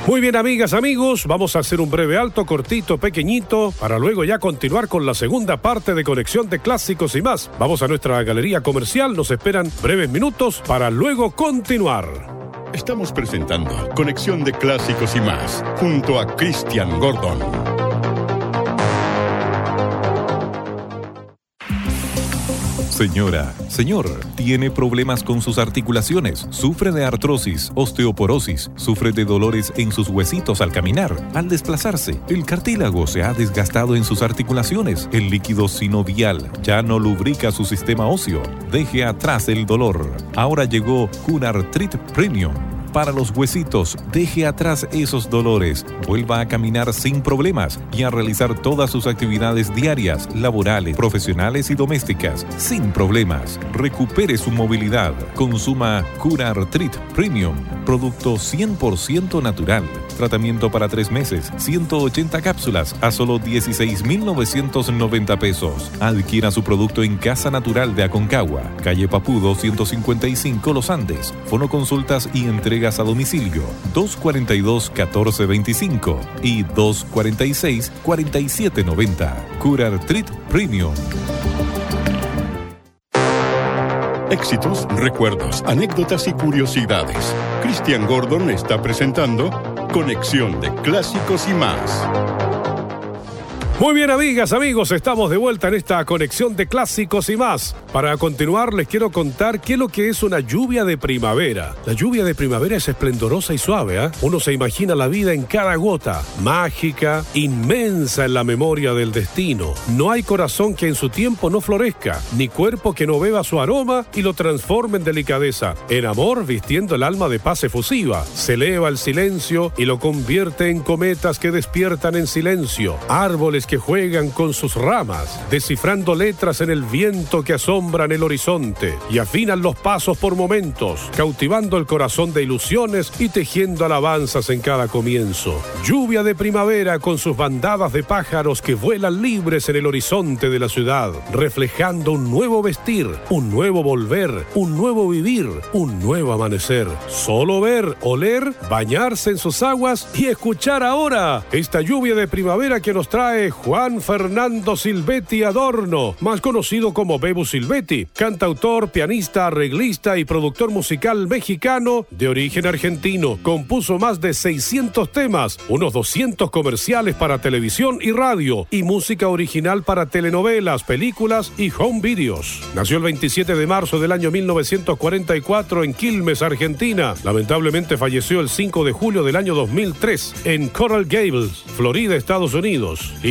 Muy bien, amigas, amigos, vamos a hacer un breve alto, cortito, pequeñito, para luego ya continuar con la segunda parte de Conexión de Clásicos y más. Vamos a nuestra galería comercial, nos esperan breves minutos para luego continuar. Estamos presentando Conexión de Clásicos y más, junto a Christian Gordon. Señora, señor, ¿tiene problemas con sus articulaciones? ¿Sufre de artrosis, osteoporosis? ¿Sufre de dolores en sus huesitos al caminar? Al desplazarse, el cartílago se ha desgastado en sus articulaciones. El líquido sinovial ya no lubrica su sistema óseo. Deje atrás el dolor. Ahora llegó Cunartrit Premium. Para los huesitos, deje atrás esos dolores, vuelva a caminar sin problemas y a realizar todas sus actividades diarias, laborales, profesionales y domésticas sin problemas. Recupere su movilidad. Consuma Cunartrit Premium, producto 100% natural. Tratamiento para 3 meses, 180 cápsulas a solo 16,990 pesos. Adquiera su producto en Casa Natural de Aconcagua, calle Papudo 155 Los Andes. Fonoconsultas y entregas a domicilio 242-1425 y 246-4790. Cunartrit Premium. Éxitos, recuerdos, anécdotas y curiosidades. Christian Gordon está presentando Conexión de Clásicos y más. Muy bien, amigas, amigos, estamos de vuelta en esta Conexión de Clásicos y más. Para continuar, les quiero contar qué es lo que es una lluvia de primavera. La lluvia de primavera es esplendorosa y suave, ¿eh? Uno se imagina la vida en cada gota, mágica, inmensa en la memoria del destino. No hay corazón que en su tiempo no florezca, ni cuerpo que no beba su aroma y lo transforme en delicadeza. En amor, vistiendo el alma de paz efusiva, se eleva el silencio y lo convierte en cometas que despiertan en silencio. Árboles que juegan con sus ramas, descifrando letras en el viento que asombran el horizonte y afinan los pasos por momentos, cautivando el corazón de ilusiones y tejiendo alabanzas en cada comienzo. Lluvia de primavera con sus bandadas de pájaros que vuelan libres en el horizonte de la ciudad, reflejando un nuevo vestir, un nuevo volver, un nuevo vivir, un nuevo amanecer. Solo ver, oler, bañarse en sus aguas y escuchar ahora esta lluvia de primavera que nos trae Juan Fernando Silvetti Adorno, más conocido como Bebu Silvetti, cantautor, pianista, arreglista y productor musical mexicano de origen argentino. Compuso más de 600 temas, unos 200 comerciales para televisión y radio, y música original para telenovelas, películas y home videos. Nació el 27 de marzo del año 1944 en Quilmes, Argentina. Lamentablemente falleció el 5 de julio del año 2003 en Coral Gables, Florida, Estados Unidos.